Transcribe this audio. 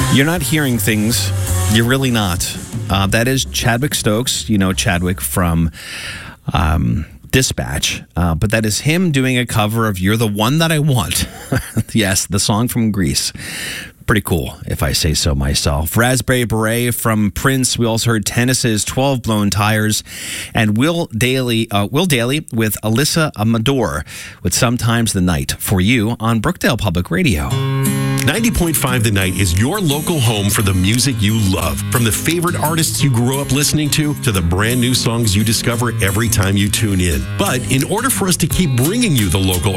You're not hearing things. You're really not. That is Chadwick Stokes. You know Chadwick from Dispatch. But that is him doing a cover of You're the One That I Want. Yes, the song from Grease. Pretty cool, if I say so myself. Raspberry Beret from Prince. We also heard Tennis's 12 Blown Tires. And Will Daly with Alyssa Amador with Sometimes the Night for you on Brookdale Public Radio. 90.5 The Night is your local home for the music you love. From the favorite artists you grew up listening to the brand new songs you discover every time you tune in. But in order for us to keep bringing you the local